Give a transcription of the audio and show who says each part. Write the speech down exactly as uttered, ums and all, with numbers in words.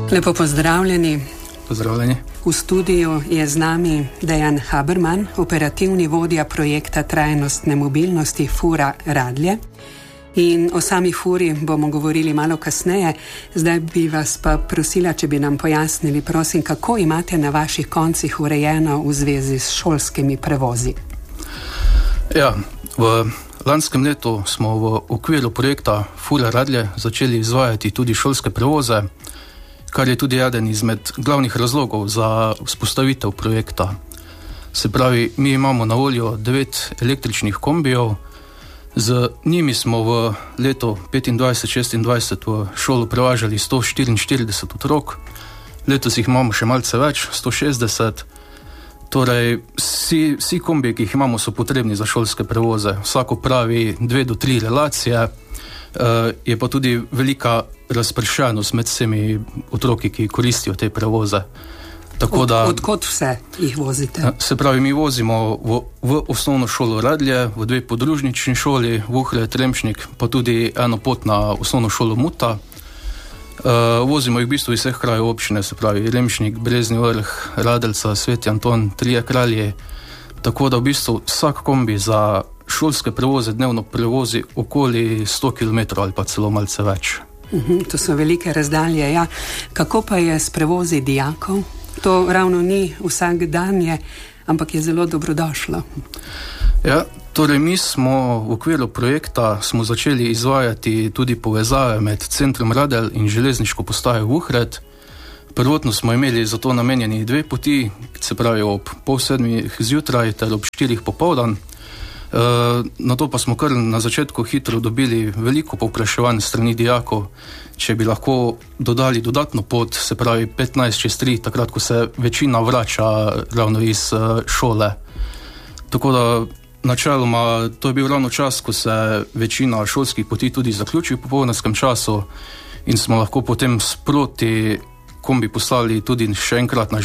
Speaker 1: Lepo pozdravljeni.
Speaker 2: Pozdravljeni.
Speaker 1: V studiu je z nami Dejan Haberman, operativni vodja projekta trajnostne mobilnosti Fura Radlje. In o sami Furi bomo govorili malo kasneje. Zdaj bi vas pa prosila, če bi nam pojasnili, prosim, kako imate na vaših koncih urejeno v zvezi s šolskimi prevozi.
Speaker 2: Ja, v lanskem letu smo v okviru projekta Fura Radlje začeli izvajati tudi šolske prevoze, kar je tudi eden izmed glavnih razlogov za vzpostavitev projekta. Se pravi, mi imamo na voljo devet električnih kombijev, z njimi smo v letu petindvajset šestindvajset v šolo prevažali sto štiriinštirideset otrok, letos jih imamo še malce več, sto šestdeset. Torej, vsi, vsi kombiji, ki jih imamo, so potrebni za šolske prevoze. Vsako pravi dve do tri relacije, uh, je pa tudi velika razpršenost med vsemi otroki, ki koristijo te prevoze. Tako da,
Speaker 1: Od, odkot vse jih vozite?
Speaker 2: Se pravi, mi vozimo v, v osnovno šolo Radlje, v dve podružnični šoli, Vuhred, Remšnik, pa tudi eno pot na osnovno šolo Muta. Uh, vozimo jih v bistvu iz vseh krajev občine, se pravi Remšnik, Brezni Vrh, Radelca, Sveti Anton, Trije Kralji. Tako da v bistvu vsak kombi za šolske prevoze dnevno prevozi okoli sto kilometrov ali pa celo malce več.
Speaker 1: Uhum, to so velike razdalje, ja. Kako pa je s prevozi dijakov? To ravno ni vsak dan je, ampak je zelo dobrodošlo.
Speaker 2: Ja, torej mi smo v okviru projekta smo začeli izvajati tudi povezave med centrom Radelj in železniško postajo Vuhred. Prvotno smo imeli za to namenjeni dve poti, se pravi ob pol sedmih zjutraj ter ob štirih popoldan. E, na to pa smo kar na začetku hitro dobili veliko povpraševanj strani dijakov, če bi lahko dodali dodatno pot, se pravi petnajst čez tri, takrat, ko se večina vrača ravno iz uh, šole. Tako da načeloma to je bil ravno čas, ko se večina šolskih poti tudi zaključi v popoldanskem času in smo lahko potem sproti kombi poslali tudi še enkrat na